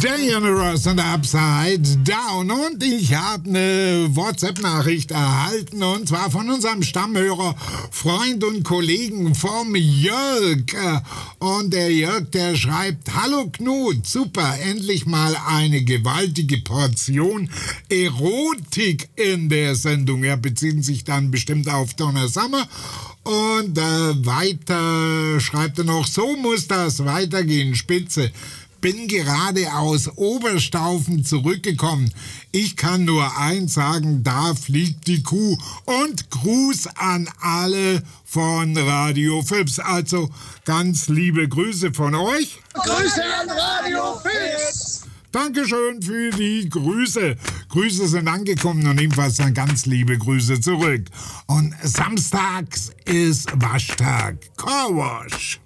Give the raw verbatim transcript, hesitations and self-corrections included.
Generous und Upside Down. Und ich habe eine WhatsApp-Nachricht erhalten, und zwar von unserem Stammhörer, Freund und Kollegen vom Jörg. Und der Jörg, der schreibt: Hallo Knut, super, endlich mal eine gewaltige Portion Erotik in der Sendung. Er bezieht sich dann bestimmt auf Donna Summer. Und äh, weiter schreibt er noch: So muss das weitergehen, spitze. Bin gerade aus Oberstaufen zurückgekommen. Ich kann nur eins sagen: Da fliegt die Kuh. Und Gruß an alle von Radio Fips. Also ganz liebe Grüße von euch. Grüße an Radio Fips. Dankeschön für die Grüße. Grüße sind angekommen und ebenfalls dann ganz liebe Grüße zurück. Und samstags ist Waschtag. Carwash.